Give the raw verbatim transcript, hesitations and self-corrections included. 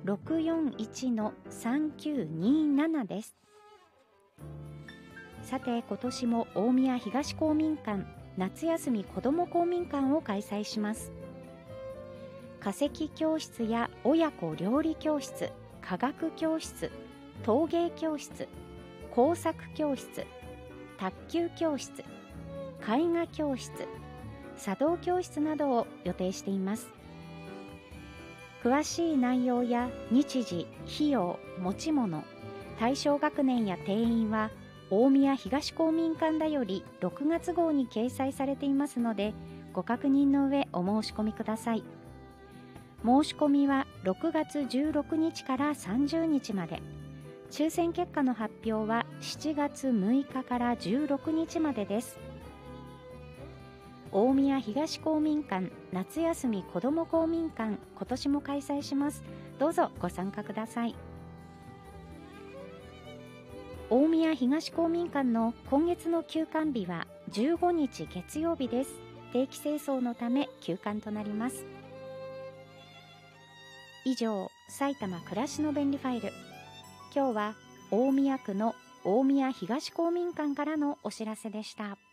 ろくよんいちのさんきゅうにななです。さて、今年も大宮東公民館夏休み子ども公民館を開催します。化石教室や親子料理教室、科学教室、陶芸教室、工作教室、卓球教室、絵画教室、茶道教室などを予定しています。詳しい内容や日時、費用、持ち物、対象学年や定員は大宮東公民館だよりろくがつ号に掲載されていますので、ご確認の上お申し込みください。申し込みはろくがつじゅうろくにちからさんじゅうにちまで、抽選結果の発表はしちがつむいかからじゅうろくにちまでです。大宮東公民館夏休み子ども公民館、今年も開催します。どうぞご参加ください。大宮東公民館の今月の休館日はじゅうごにち月曜日です。定期清掃のため休館となります。以上、埼玉暮らしの便利ファイル。今日は大宮区の大宮東公民館からのお知らせでした。